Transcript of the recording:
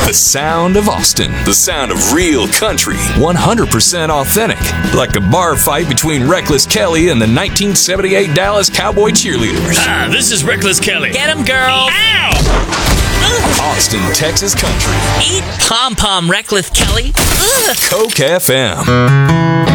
The sound of Austin. The sound of real country. 100% authentic. Like a bar fight between Reckless Kelly and the 1978 Dallas Cowboy cheerleaders. Ah, this is Reckless Kelly. Get him, girl. Ow! Austin, Texas country. Eat pom-pom, Reckless Kelly. Coke FM.